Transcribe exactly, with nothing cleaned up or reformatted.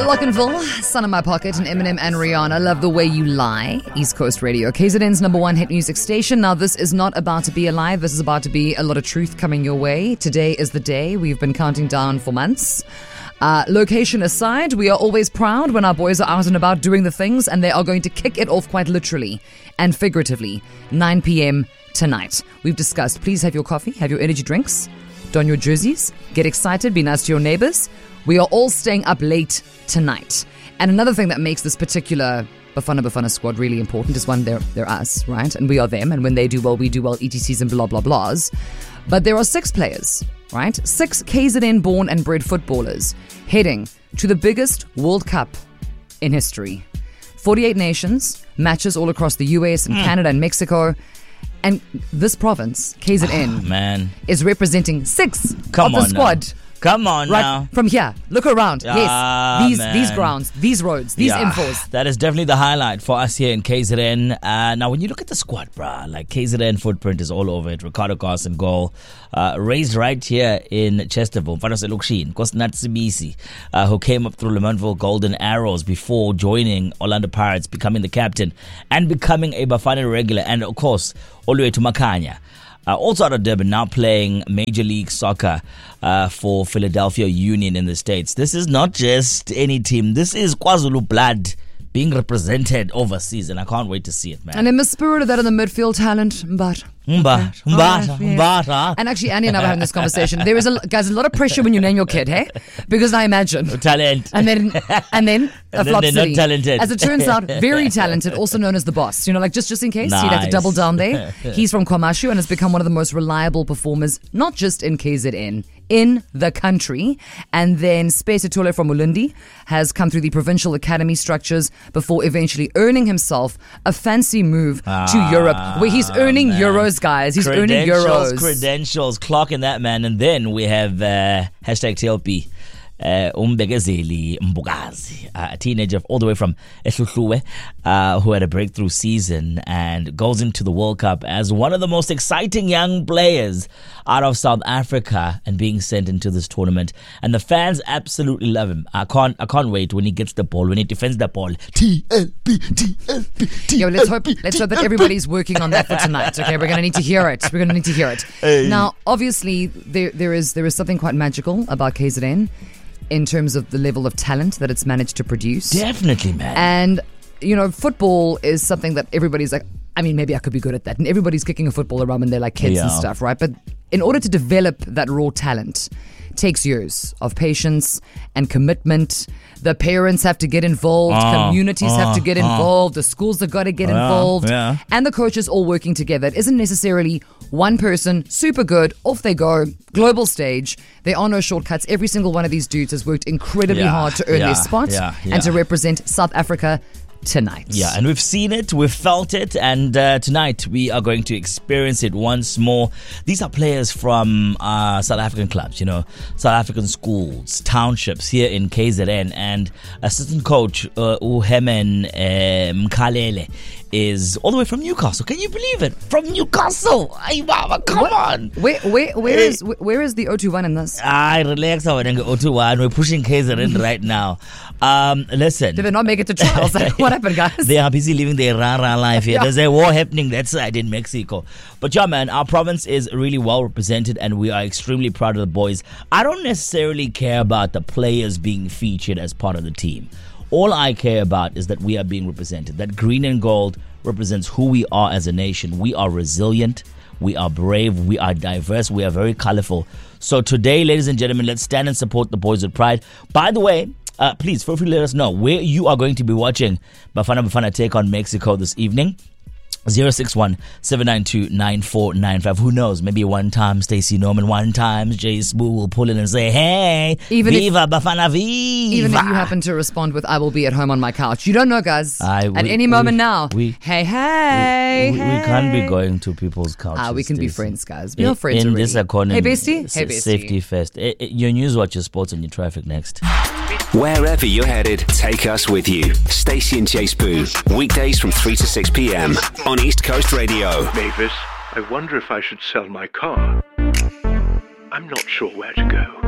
Lockenville, Son of My Pocket, and Eminem and Rihanna, Love the Way You Lie. East Coast Radio, K Z N's number one hit music station. Now, this is not about to be a lie. This is about to be a lot of truth coming your way. Today is the day. We've been counting down for months. Uh, location aside, we are always proud when our boys are out and about doing the things, and they are going to kick it off quite literally and figuratively. nine p.m. tonight. We've discussed, please have your coffee, have your energy drinks, don your jerseys, get excited, be nice to your neighbors. We are all staying up late tonight. And another thing that makes this particular Bafana Bafana squad really important is one, they're, they're us, right? And we are them. And when they do well, we do well, et cetera and blah, blah, blahs. But there are six players, right? Six K Z N-born and bred footballers heading to the biggest World Cup in history. forty-eight nations, matches all across the U S and mm. Canada and Mexico. And this province, K Z N, oh, man. is representing six Come of the on squad. Now. Come on right now. From here, look around. Ah, yes, these man. these grounds, these roads, these yeah, infos. That is definitely the highlight for us here in K Z N. Uh, now, when you look at the squad, bruh, like K Z N footprint is all over it. Ricardo Carson goal, uh, raised right here in Chesterville. Mfana Selukshin, Kosnat Sibisi, uh, who came up through Lemanville Golden Arrows before joining Orlando Pirates, becoming the captain and becoming a Bafana regular, and of course, all the way to Makanya. Uh, also out of Durban, now playing Major League Soccer uh, for Philadelphia Union in the States. This is not just any team. This is KwaZulu blood being represented overseas, and I can't wait to see it, man. And in the spirit of that, in the midfield talent, but Mba, okay. Mbata, yeah. Mbata. And actually, Andy and I were having this conversation. There is a guys a lot of pressure when you name your kid, hey? Because I imagine talent, and then and then a and flop then they're city. not talented. As it turns out, very talented, also known as the boss. You know, like just just in case nice. you'd have to double down there. He's from KwaMashu and has become one of the most reliable performers, not just in K Z N, in the country. And then Space Tole from Ulundi has come through the provincial academy structures before eventually earning himself a fancy move ah, to Europe, where he's earning man. euros, guys. He's earning euros. Credentials, clocking that, man. And then we have uh, hashtag T L P. Uh, Umbegezeli Mbugazi, uh, a teenager all the way from Ehluhluwe, uh, who had a breakthrough season and goes into the World Cup as one of the most exciting young players out of South Africa and being sent into this tournament. And the fans absolutely love him. I can't, I can't wait when he gets the ball, when he defends the ball. T L P, T L P, T L P. Yo, let's hope, let's hope that everybody's working on that for tonight. Okay, we're gonna need to hear it. We're gonna need to hear it. Hey. Now, obviously, there there is there is something quite magical about K Z N. In terms of the level of talent that it's managed to produce. Definitely, man. And, you know, football is something that everybody's like, I mean, maybe I could be good at that. And everybody's kicking a football around when they're like kids yeah. and stuff, right? But in order to develop that raw talent, takes years of patience and commitment. The parents have to get involved. Oh, communities oh, have to get involved. Oh. The schools have got to get involved. Yeah, yeah. And the coaches all working together. It isn't necessarily one person, super good, off they go, global stage. There are no shortcuts. Every single one of these dudes has worked incredibly yeah, hard to earn yeah, their spot yeah, yeah. and to represent South Africa tonight. Yeah, and we've seen it, we've felt it, and uh, tonight we are going to experience it once more. These are players from uh, South African clubs, you know, South African schools, townships here in K Z N, and assistant coach uh, Uhemen uh, Mkhalele is all the way from Newcastle. Can you believe it? From Newcastle! Ay, mama, come what? on! Where, where, where hey. is where is the O two one in this? I relax over the O two one. We're pushing K Z N right now. Um, listen. Did they not make it to trials? What happened, guys? They are busy living their rah-rah life here. Yeah. There's a war happening that side in Mexico. But yeah, man, our province is really well represented and we are extremely proud of the boys. I don't necessarily care about the players being featured as part of the team. All I care about is that we are being represented. That green and gold represents who we are as a nation. We are resilient. We are brave. We are diverse. We are very colorful. So today, ladies and gentlemen, let's stand and support the boys with pride. By the way, uh, please feel free to let us know where you are going to be watching Bafana Bafana take on Mexico this evening. zero six one, seven nine two, nine four nine five. Who knows? Maybe one time Stacey Norman, one time Jay Spoo will pull in and say, hey, even Viva if, Bafana Viva. Even if you happen to respond with, I will be at home on my couch. You don't know, guys. I, we, at any moment we, now. We, hey, hey, we, hey. We can't be going to people's couches. Ah, we can Stacey. be friends, guys. Be all friends in already. This economy. Hey, bestie. Hey, bestie. Safety first. It, it, your news, watch your sports and your traffic next. Wherever you're headed, take us with you. Stacey and Jay Spoo, weekdays from three to six p.m. on East Coast Radio. Mavis, I wonder if I should sell my car. I'm not sure where to go.